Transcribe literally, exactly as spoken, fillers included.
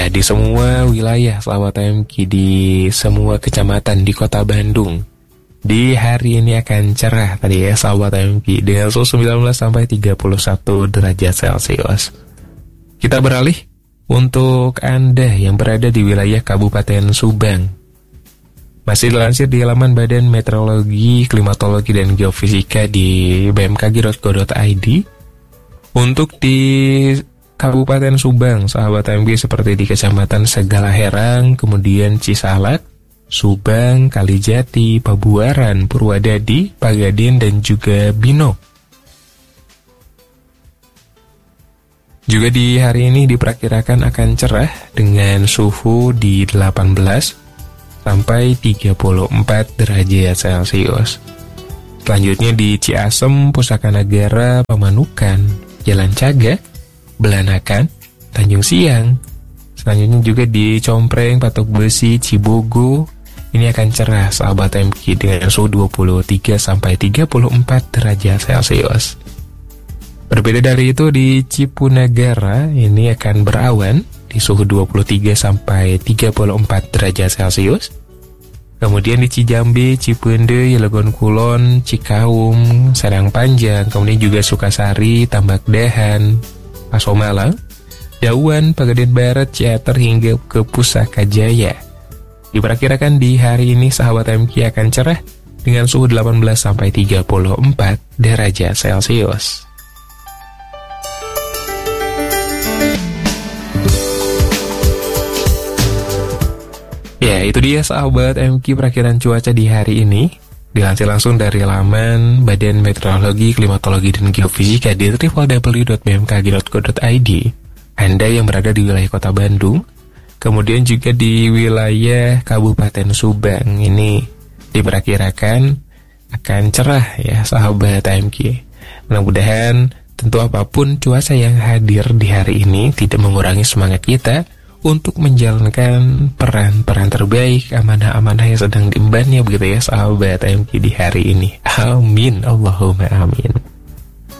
Ya, di semua wilayah sahabat A M Q, di semua kecamatan di kota Bandung, di hari ini akan cerah tadi ya sahabat A M Q, dengan suhu sembilan belas sampai tiga puluh satu derajat Celcius. Kita beralih untuk Anda yang berada di wilayah Kabupaten Subang. Masih dilansir di halaman Badan Meteorologi, Klimatologi, dan Geofisika di b m k g dot go dot i d. Untuk di Kabupaten Subang, sahabat A M Q, seperti di Kecamatan Segala Herang, kemudian Cisalak, Subang, Kalijati, Pabuaran, Purwadadi, Pagaden, dan juga Bino. Juga di hari ini diperkirakan akan cerah dengan suhu di delapan belas sampai tiga puluh empat derajat Celcius. Selanjutnya di Ciasem, Pusaka Nagara, Pamanukan, Jalan Caga, Belanakan, Tanjung Siang. Selanjutnya juga di Compreng, Patok Besi, Cibogo. Ini akan cerah sahabat A M Q dengan suhu dua puluh tiga sampai tiga puluh empat derajat Celcius. Berbeda dari itu di Cipunagara ini akan berawan di suhu dua puluh tiga sampai tiga puluh empat derajat Celcius. Kemudian di Cijambe, Cipende, Legon Kulon, Cikaum, Serang Panjang, kemudian juga Sukasari, Tambak Dahan, Pasomalang, Dauan, Pagaden Barat, Ciater, hingga ke Pusaka Jaya. Diperkirakan di hari ini sahabat A M Q akan cerah dengan suhu delapan belas sampai tiga puluh empat derajat Celcius. Ya, itu dia sahabat A M Q perakiran cuaca di hari ini. Dilansir langsung dari laman Badan Meteorologi, Klimatologi, dan Geofisika di w w w dot b m k g dot go dot i d. Anda yang berada di wilayah kota Bandung, kemudian juga di wilayah Kabupaten Subang, ini diperkirakan akan cerah ya sahabat A M Q. Mudah-mudahan tentu apapun cuaca yang hadir di hari ini tidak mengurangi semangat kita untuk menjalankan peran-peran terbaik, amanah-amanah yang sedang diembannya begitu ya sahabat A M Q di hari ini. Amin, Allahumma amin.